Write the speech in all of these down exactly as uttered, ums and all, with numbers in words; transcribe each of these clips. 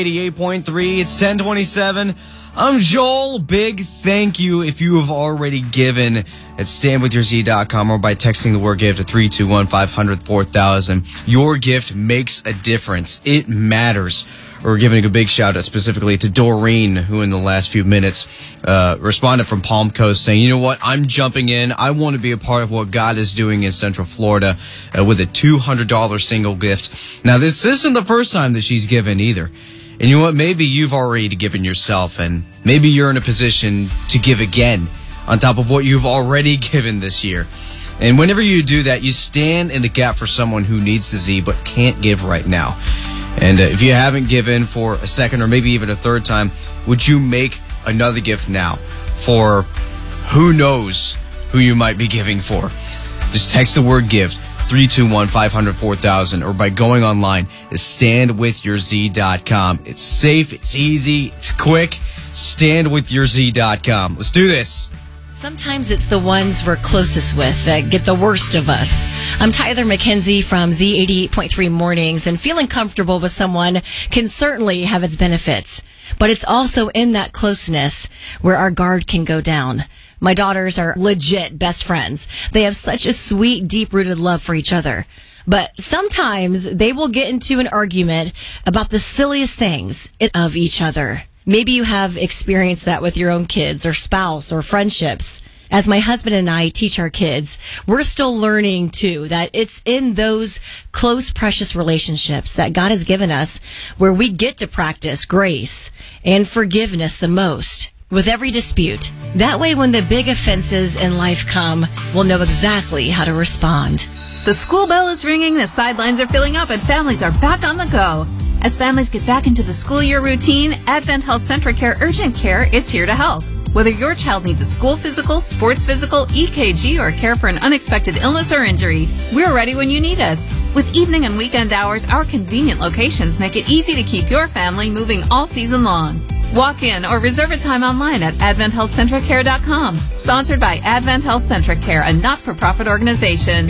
eighty-eight point three. It's ten twenty-seven. I'm Joel. Big thank you if you have already given at stand with your z dot com or by texting the word give to three two one, five hundred, four thousand. Your gift makes a difference. It matters. We're giving a big shout out specifically to Doreen, who in the last few minutes uh, responded from Palm Coast saying, you know what, I'm jumping in. I want to be a part of what God is doing in Central Florida uh, with a two hundred dollars single gift. Now, this isn't the first time that she's given either. And you know what, maybe you've already given yourself, and maybe you're in a position to give again on top of what you've already given this year. And whenever you do that, you stand in the gap for someone who needs the Z but can't give right now. And uh, if you haven't given for a second or maybe even a third time, would you make another gift now for who knows who you might be giving for? Just text the word gift, three two one, five hundred, four thousand, or by going online is stand with your z dot com. It's safe, it's easy, it's quick. stand with your z dot com. Let's do this. Sometimes it's the ones we're closest with that get the worst of us. I'm Tyler McKenzie from Z eighty-eight point three Mornings, and feeling comfortable with someone can certainly have its benefits. But it's also in that closeness where our guard can go down. My daughters are legit best friends. They have such a sweet, deep-rooted love for each other. But sometimes they will get into an argument about the silliest things of each other. Maybe you have experienced that with your own kids or spouse or friendships. As my husband and I teach our kids, we're still learning, too, that it's in those close, precious relationships that God has given us where we get to practice grace and forgiveness the most with every dispute. That way, when the big offenses in life come, we'll know exactly how to respond. The school bell is ringing, the sidelines are filling up, and families are back on the go. As families get back into the school year routine, Advent Health Centric Care Urgent Care is here to help. Whether your child needs a school physical, sports physical, E K G, or care for an unexpected illness or injury, we're ready when you need us. With evening and weekend hours, our convenient locations make it easy to keep your family moving all season long. Walk in or reserve a time online at advent health centric care dot com. Sponsored by Advent Health Centric Care, a not-for-profit organization.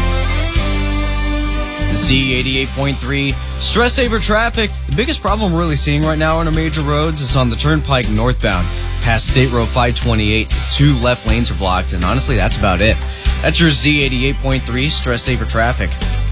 Z eighty-eight point three, stress saver traffic. The biggest problem we're really seeing right now on our major roads is on the Turnpike northbound. Past State Road five twenty-eight, two left lanes are blocked, and honestly, that's about it. That's your Z eighty-eight point three stress saver traffic.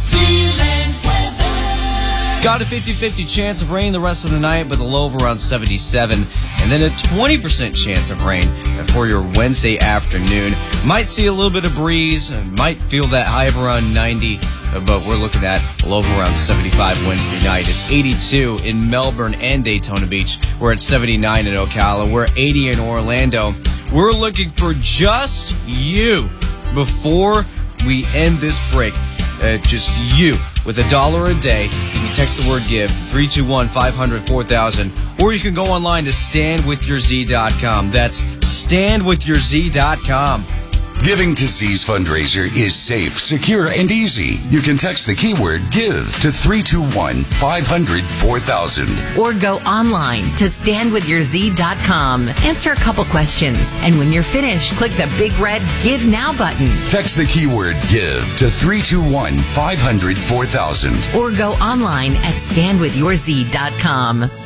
Got a fifty-fifty chance of rain the rest of the night, but the low of around seventy-seven. And then a twenty percent chance of rain for your Wednesday afternoon. Might see a little bit of breeze, might feel that high of around ninety, but we're looking at a low of around seventy-five Wednesday night. It's eighty-two in Melbourne and Daytona Beach. We're at seventy-nine in Ocala. We're at eighty in Orlando. We're looking for just you before we end this break. Uh, just you with a dollar a day. You can text the word give, three two one, five hundred, four thousand, or you can go online to stand with your z dot com. That's stand with your z dot com. Giving to Z's fundraiser is safe, secure, and easy. You can text the keyword GIVE to three two one, five hundred, four thousand. Or go online to stand with your z dot com. Answer a couple questions, and when you're finished, click the big red Give Now button. Text the keyword GIVE to three two one, five hundred, four thousand. Or go online at stand with your z dot com.